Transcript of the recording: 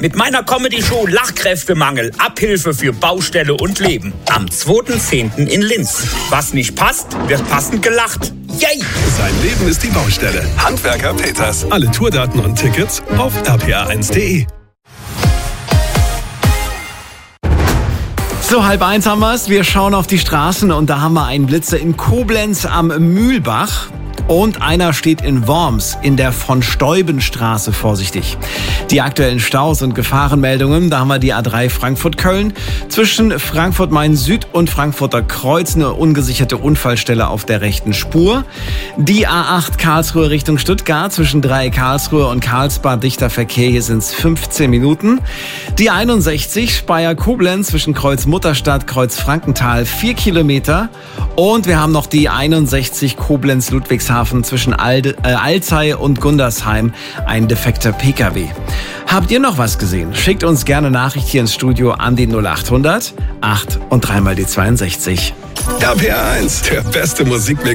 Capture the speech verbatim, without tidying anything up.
Mit meiner Comedy-Show Lachkräftemangel, Abhilfe für Baustelle und Leben. Am zweiten zehnten in Linz. Was nicht passt, wird passend gelacht. Yay! Sein Leben ist die Baustelle. Handwerker Peters. Alle Tourdaten und Tickets auf r p r eins punkt d e. So, halb eins haben wir's. Wir schauen auf die Straßen und da haben wir einen Blitzer in Koblenz am Mühlbach. Und einer steht in Worms in der von Steubenstraße, vorsichtig. Die aktuellen Staus und Gefahrenmeldungen, da haben wir die A drei Frankfurt-Köln. Zwischen Frankfurt-Main-Süd und Frankfurter Kreuz eine ungesicherte Unfallstelle auf der rechten Spur. Die A acht Karlsruhe Richtung Stuttgart, zwischen Dreieck Karlsruhe und Karlsbad dichter Verkehr, hier sind es fünfzehn Minuten. Die einundsechzig Speyer-Koblenz zwischen Kreuz Mutterstadt, Kreuz Frankenthal, vier Kilometer. Und wir haben noch die einundsechzig Koblenz-Ludwigshafen zwischen Alde, äh, Alzey und Gundersheim, ein defekter P K W. Habt ihr noch was gesehen? Schickt uns gerne Nachricht hier ins Studio an die null achthundert acht und dreimal die zweiundsechzig. R P R eins, der beste Musikmix.